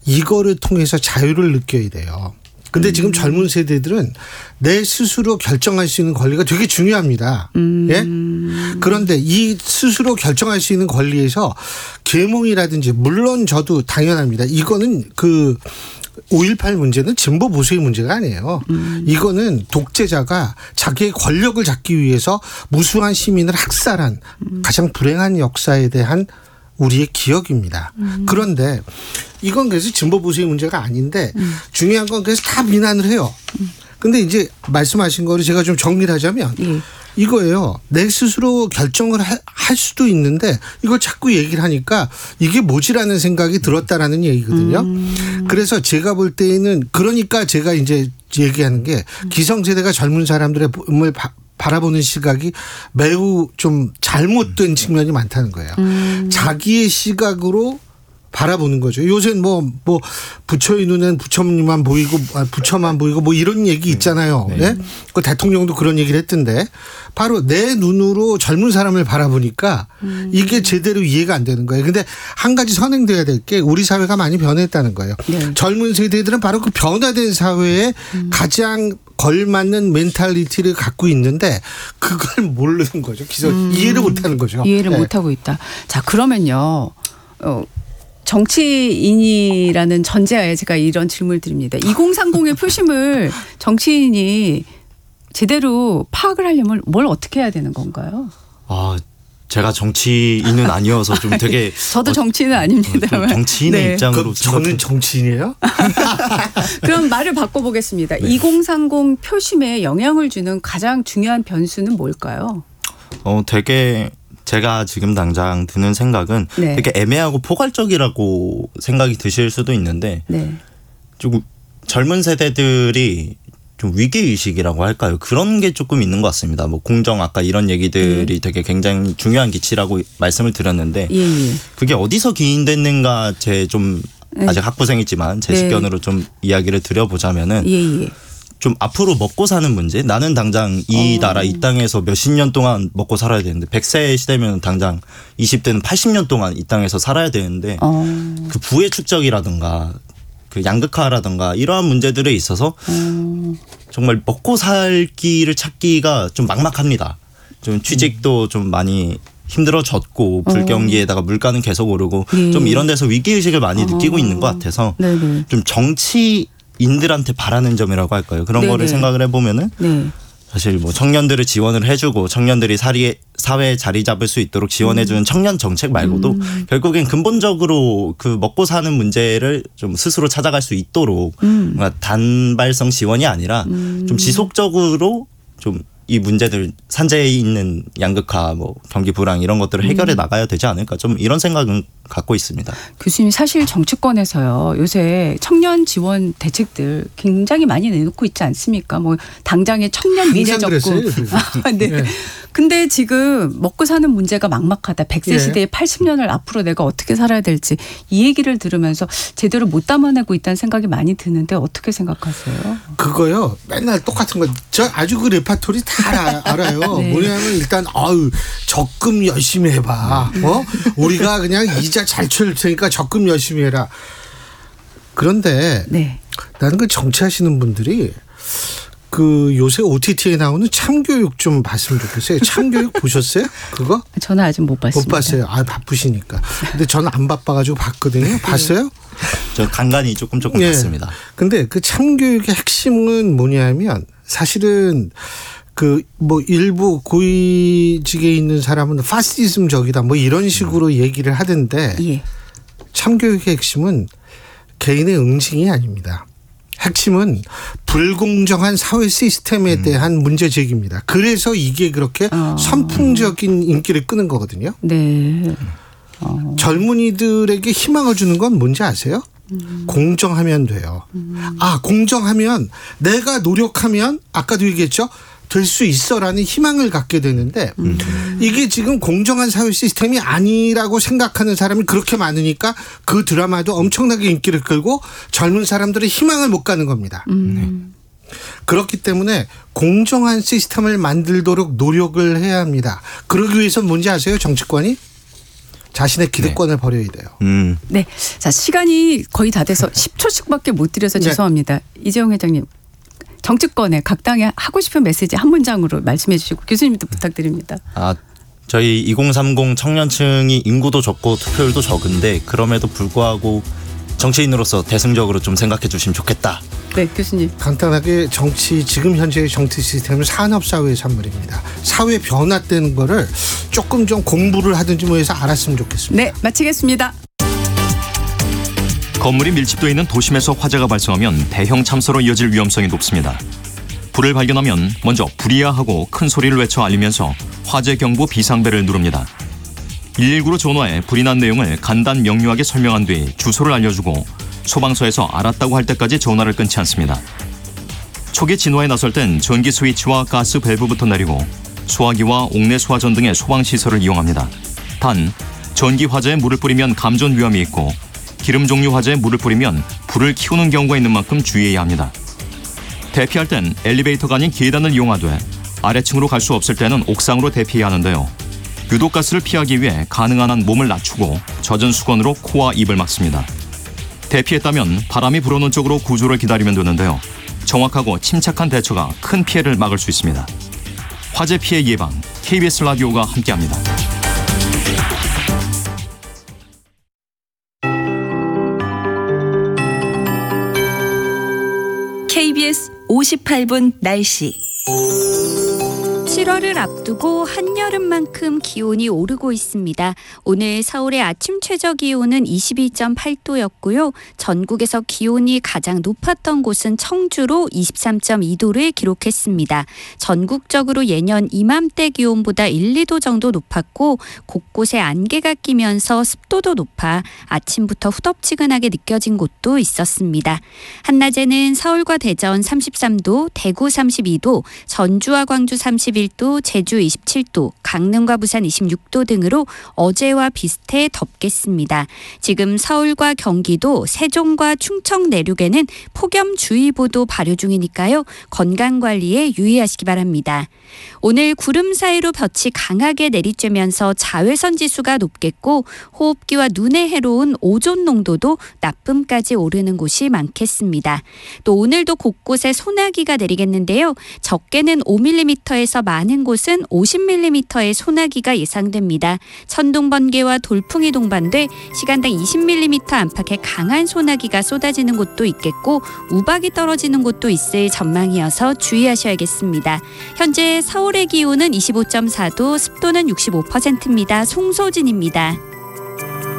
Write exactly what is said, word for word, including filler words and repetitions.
이거를 통해서 자유를 느껴야 돼요. 근데 지금 젊은 세대들은 내 스스로 결정할 수 있는 권리가 되게 중요합니다. 음. 예? 그런데 이 스스로 결정할 수 있는 권리에서 계몽이라든지 물론 저도 당연합니다. 이거는 그 오일팔 문제는 진보 보수의 문제가 아니에요. 음. 이거는 독재자가 자기의 권력을 잡기 위해서 무수한 시민을 학살한 음. 가장 불행한 역사에 대한 우리의 기억입니다. 음. 그런데 이건 그래서 진보 보수의 문제가 아닌데 음. 중요한 건 그래서 다 비난을 해요. 음. 근데 이제 말씀하신 거를 제가 좀 정리를 하자면 예. 이거예요. 내 스스로 결정을 할 수도 있는데 이걸 자꾸 얘기를 하니까 이게 뭐지라는 생각이 들었다라는 얘기거든요. 음. 그래서 제가 볼 때에는 그러니까 제가 이제 얘기하는 게 기성세대가 젊은 사람들의 몸을 바라보는 시각이 매우 좀 잘못된 측면이 많다는 거예요. 음. 자기의 시각으로 바라보는 거죠. 요새는 뭐, 뭐, 부처의 눈엔 부처님만 보이고, 부처만 보이고, 뭐 이런 얘기 있잖아요. 네. 네? 그 대통령도 그런 얘기를 했던데, 바로 내 눈으로 젊은 사람을 바라보니까 음. 이게 제대로 이해가 안 되는 거예요. 근데 한 가지 선행돼야 될 게 우리 사회가 많이 변했다는 거예요. 네. 젊은 세대들은 바로 그 변화된 사회에 음. 가장 걸맞는 멘탈리티를 갖고 있는데 그걸 모르는 거죠. 기성 음. 이해를 못하는 거죠. 이해를 네. 못하고 있다. 자, 그러면요. 어. 정치인이라는 전제하에 제가 이런 질문을 드립니다. 이공삼공의 표심을 정치인이 제대로 파악을 하려면 뭘 어떻게 해야 되는 건가요? 아, 제가 정치인은 아니어서 좀 되게 저도 어, 정치인은 아닙니다만 정치인의 네. 그, 입장으로 저는 정치인이에요? 그럼 말을 바꿔보겠습니다. 네. 이공삼공 표심에 영향을 주는 가장 중요한 변수는 뭘까요? 어, 되게 제가 지금 당장 드는 생각은 네. 되게 애매하고 포괄적이라고 생각이 드실 수도 있는데 네. 좀 젊은 세대들이 좀 위기의식이라고 할까요? 그런 게 조금 있는 것 같습니다. 뭐 공정 아까 이런 얘기들이 네. 되게 굉장히 중요한 기치라고 말씀을 드렸는데 예, 예. 그게 어디서 기인됐는가 제 좀 네. 아직 학부생이지만 제 식견으로 네. 좀 이야기를 드려보자면은 예, 예. 좀 앞으로 먹고 사는 문제. 나는 당장 이 어. 나라 이 땅에서 몇십 년 동안 먹고 살아야 되는데 백 세 시대면 당장 이십 대는 팔십 년 동안 이 땅에서 살아야 되는데 어. 그 부의 축적이라든가 그 양극화라든가 이러한 문제들에 있어서 어. 정말 먹고 살 길을 찾기가 좀 막막합니다. 좀 취직도 음. 좀 많이 힘들어졌고 불경기에다가 물가는 계속 오르고 네. 좀 이런 데서 위기의식을 많이 어. 느끼고 있는 것 같아서 네네. 좀 정치 인들한테 바라는 점이라고 할까요? 그런 네네. 거를 생각을 해보면은 네. 사실 뭐 청년들을 지원을 해주고 청년들이 사리에, 사회에 자리 잡을 수 있도록 지원해주는 음. 청년 정책 말고도 음. 결국엔 근본적으로 그 먹고 사는 문제를 좀 스스로 찾아갈 수 있도록 음. 단발성 지원이 아니라 음. 좀 지속적으로 좀 이 문제들 산재에 있는 양극화, 뭐 경기 불황 이런 것들을 해결해 음. 나가야 되지 않을까 좀 이런 생각은 갖고 있습니다. 교수님 사실 정치권에서요 요새 청년 지원 대책들 굉장히 많이 내놓고 있지 않습니까? 뭐 당장의 청년 미래 적금. 아, 네. 네. 근데 지금 먹고 사는 문제가 막막하다. 백 세 예. 시대에 팔십 년을 앞으로 내가 어떻게 살아야 될지 이 얘기를 들으면서 제대로 못 담아내고 있다는 생각이 많이 드는데 어떻게 생각하세요? 그거요. 맨날 똑같은 거. 저 아주 그 레파토리 다 알아, 알아요. 네. 뭐냐면 일단 아유 적금 열심히 해봐. 어? 우리가 그냥 이자 잘 줄 테니까 적금 열심히 해라. 그런데 네. 나는 그 정치하시는 분들이 그 요새 오티티에 나오는 참교육 좀 봤으면 좋겠어요. 참교육 보셨어요? 그거? 저는 아직 못 봤습니다. 못 봤어요. 아 바쁘시니까. 근데 저는 안 바빠가지고 봤거든요. 봤어요? 저 간간히 조금 조금 네. 봤습니다. 근데 그 참교육의 핵심은 뭐냐면 사실은 그 뭐 일부 고위직에 있는 사람은 파시즘적이다 뭐 이런 식으로 음. 얘기를 하던데 예. 참교육의 핵심은 개인의 응징이 아닙니다. 핵심은 불공정한 사회 시스템에 대한 음. 문제 제기입니다. 그래서 이게 그렇게 어. 선풍적인 인기를 끄는 거거든요. 네. 어. 젊은이들에게 희망을 주는 건 뭔지 아세요? 음. 공정하면 돼요. 음. 아, 공정하면 내가 노력하면 아까도 얘기했죠. 될 수 있어라는 희망을 갖게 되는데 음. 이게 지금 공정한 사회 시스템이 아니라고 생각하는 사람이 그렇게 많으니까 그 드라마도 엄청나게 인기를 끌고 젊은 사람들의 희망을 못 가는 겁니다. 음. 네. 그렇기 때문에 공정한 시스템을 만들도록 노력을 해야 합니다. 그러기 위해서는 뭔지 아세요? 정치권이? 자신의 기득권을 네. 버려야 돼요. 음. 네. 자, 시간이 거의 다 돼서 십 초씩밖에 못 드려서 네. 죄송합니다. 이재용 회장님. 정치권에 각 당에 하고 싶은 메시지 한 문장으로 말씀해 주시고 교수님도 부탁드립니다. 아, 저희 이공삼공 청년층이 인구도 적고 투표율도 적은데 그럼에도 불구하고 정치인으로서 대승적으로 좀 생각해 주시면 좋겠다. 네, 교수님. 간단하게 정치 지금 현재의 정치 시스템은 산업사회의 산물입니다. 사회 변화되는 거를 조금 좀 공부를 하든지 뭐 해서 알았으면 좋겠습니다. 네, 마치겠습니다. 건물이 밀집도 있는 도심에서 화재가 발생하면 대형 참사로 이어질 위험성이 높습니다. 불을 발견하면 먼저 불이야 하고 큰 소리를 외쳐 알리면서 화재 경보 비상벨을 누릅니다. 일일구로 전화해 불이 난 내용을 간단 명료하게 설명한 뒤 주소를 알려주고 소방서에서 알았다고 할 때까지 전화를 끊지 않습니다. 초기 진화에 나설 땐 전기 스위치와 가스 밸브부터 내리고 소화기와 옥내 소화전 등의 소방시설을 이용합니다. 단, 전기 화재에 물을 뿌리면 감전 위험이 있고 기름 종류 화재에 물을 뿌리면 불을 키우는 경우가 있는 만큼 주의해야 합니다. 대피할 땐 엘리베이터가 아닌 계단을 이용하되 아래층으로 갈 수 없을 때는 옥상으로 대피해야 하는데요. 유독가스를 피하기 위해 가능한 한 몸을 낮추고 젖은 수건으로 코와 입을 막습니다. 대피했다면 바람이 불어오는 쪽으로 구조를 기다리면 되는데요. 정확하고 침착한 대처가 큰 피해를 막을 수 있습니다. 화재 피해 예방, 케이비에스 라디오가 함께합니다. 케이비에스 오십팔 분 날씨. 칠월을 앞두고 한여름만큼 기온이 오르고 있습니다. 오늘 서울의 아침 최저 기온은 이십이 점 팔 도였고요. 전국에서 기온이 가장 높았던 곳은 청주로 이십삼 점 이 도를 기록했습니다. 전국적으로 예년 이맘때 기온보다 일, 이 도 정도 높았고 곳곳에 안개가 끼면서 습도도 높아 아침부터 후덥지근하게 느껴진 곳도 있었습니다. 한낮에는 서울과 대전 삼십삼 도, 대구 삼십이 도, 전주와 광주 삼십일 도, 제주 이십칠 도, 강릉과 부산 이십육 도 등으로 어제와 비슷해 덥겠습니다. 지금 서울과 경기도, 세종과 충청 내륙에는 폭염주의보도 발효 중이니까요. 건강관리에 유의하시기 바랍니다. 오늘 구름 사이로 볕이 강하게 내리쬐면서 자외선 지수가 높겠고 호흡기와 눈에 해로운 오존 농도도 나쁨까지 오르는 곳이 많겠습니다. 또 오늘도 곳곳에 소나기가 내리겠는데요. 적게는 오 밀리미터에서 많은 곳은 오십 밀리미터의 소나기가 예상됩니다. 천둥, 번개와 돌풍이 동반돼 시간당 이십 밀리미터 안팎의 강한 소나기가 쏟아지는 곳도 있겠고 우박이 떨어지는 곳도 있을 전망이어서 주의하셔야겠습니다. 현재 서울의 기온은 이십오 점 사 도, 습도는 육십오 퍼센트입니다. 송소진입니다.